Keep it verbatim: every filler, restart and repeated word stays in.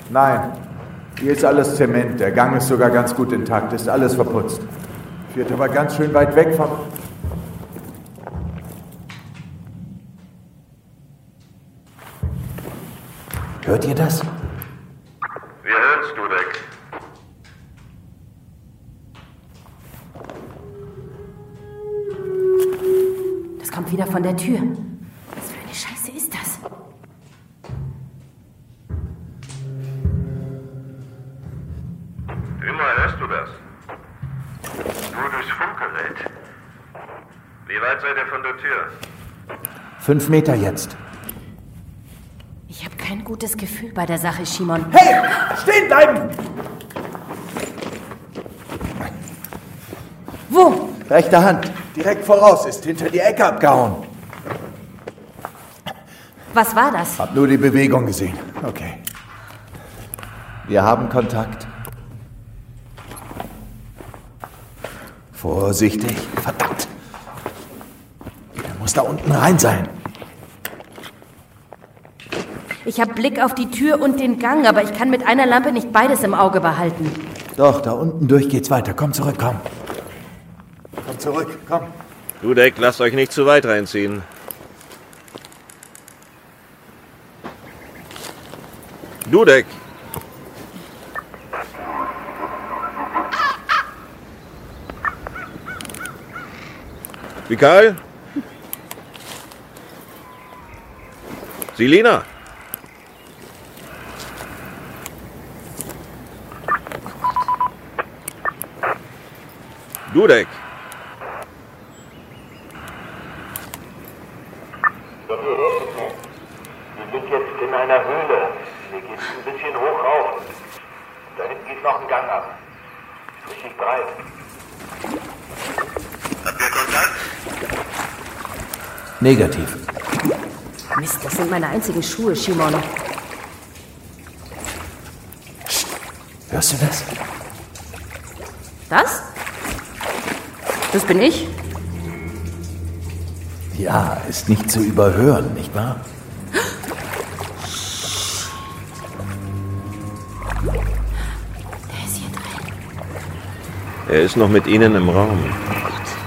Nein, hier ist alles Zement. Der Gang ist sogar ganz gut intakt, ist alles verputzt. Führt aber ganz schön weit weg vom... Hört ihr das? Wir hören's, Dudek. Das kommt wieder von der Tür. Was für eine Scheiße ist das? Immer hörst du das? Nur durchs Funkgerät. Wie weit seid ihr von der Tür? Fünf Meter jetzt. Ich habe kein gutes Gefühl bei der Sache, Shimon. Hey! Stehen bleiben! Wo? Rechte Hand. Direkt voraus. Ist hinter die Ecke abgehauen. Was war das? Hab nur die Bewegung gesehen. Okay. Wir haben Kontakt. Vorsichtig. Verdammt. Er muss da unten rein sein. Ich habe Blick auf die Tür und den Gang, aber ich kann mit einer Lampe nicht beides im Auge behalten. Doch, da unten durch geht's weiter. Komm zurück, komm. Komm zurück, komm. Dudek, lasst euch nicht zu weit reinziehen. Dudek! Mikal? Selina? Dudek! Wir sind jetzt in einer Höhle. Hier geht es ein bisschen hoch rauf. Da hinten geht noch ein Gang ab. Richtig breit. Habt ihr Kontakt? Negativ. Mist, das sind meine einzigen Schuhe, Shimon. Hörst du das? Das? Das bin ich? Ja, ist nicht zu überhören, nicht wahr? Der ist hier drin. Er ist noch mit Ihnen im Raum.